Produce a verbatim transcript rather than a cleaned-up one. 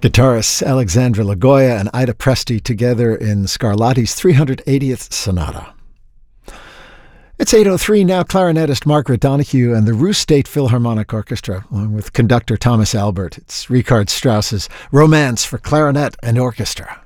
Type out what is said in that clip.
Guitarists Alexandra Lagoya and Ida Presti together in Scarlatti's three hundred eightieth Sonata. It's eight oh three now. Clarinetist Margaret Donoghue and the Ruhr State Philharmonic Orchestra, along with conductor Thomas Albert. It's Richard Strauss's Romance for Clarinet and Orchestra.